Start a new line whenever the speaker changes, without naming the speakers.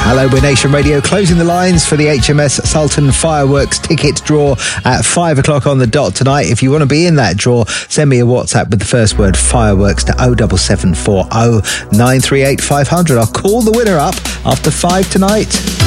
Hello, we're Nation Radio, closing the lines for the HMS Sultan Fireworks ticket draw at 5 o'clock on the dot tonight. If you want to be in that draw, send me a WhatsApp with the first word fireworks to 07740 938 500. I'll call the winner up after 5 tonight.